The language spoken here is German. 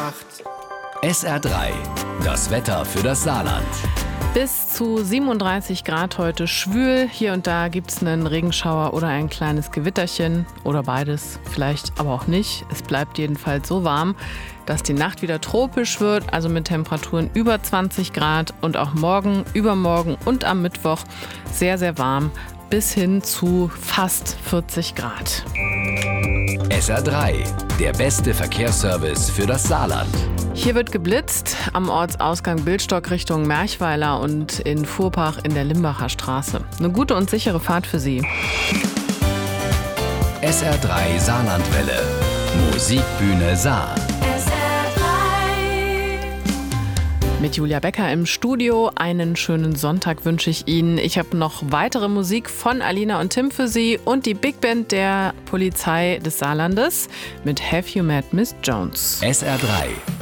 SR3, das Wetter für das Saarland. Bis zu 37 Grad heute, schwül. Hier und da gibt es einen Regenschauer oder ein kleines Gewitterchen oder beides, vielleicht aber auch nicht. Es bleibt jedenfalls so warm, dass die Nacht wieder tropisch wird, also mit Temperaturen über 20 Grad und auch morgen, übermorgen und am Mittwoch sehr, sehr warm bis hin zu fast 40 Grad. SR3, der beste Verkehrsservice für das Saarland. Hier wird geblitzt am Ortsausgang Bildstock Richtung Merchweiler und in Fuhrpach in der Limbacher Straße. Eine gute und sichere Fahrt für Sie. SR3 Saarlandwelle. Musikbühne Saar. Mit Julia Becker im Studio. Einen schönen Sonntag wünsche ich Ihnen. Ich habe noch weitere Musik von Alina und Tim für Sie und die Big Band der Polizei des Saarlandes mit Have You Met Miss Jones. SR3.